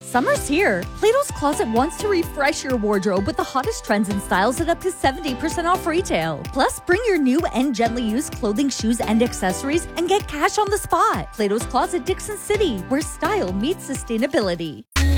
Summer's here. Plato's Closet wants to refresh your wardrobe with the hottest trends and styles at up to 70% off retail. Plus, bring your new and gently used clothing, shoes, and accessories and get cash on the spot. Plato's Closet, Dixon City, where style meets sustainability.